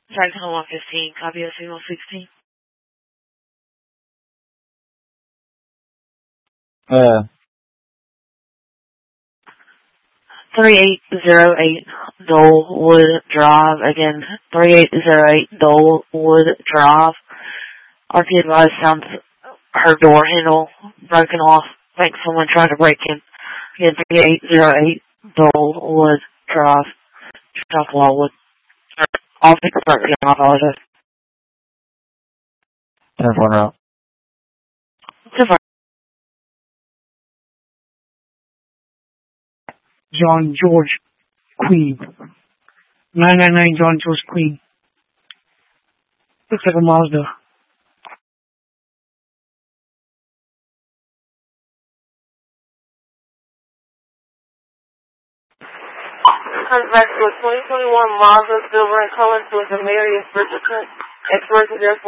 Sorry, Tunnel 115, copy SC 116. 3808 Dolewood Drive. Again, 3808 Dolewood Drive. RP advised sounds her door handle broken off. Think someone tried to break in. Again, 3808 Dolewood Drive. South Lawwood. I'll take a start again. I apologize. 10-4 route. John George Queen. 999 John George Queen. Looks like a Mazda. Comes back to a 2021 Mazda silver and color to a Demarius Richardson. Expiration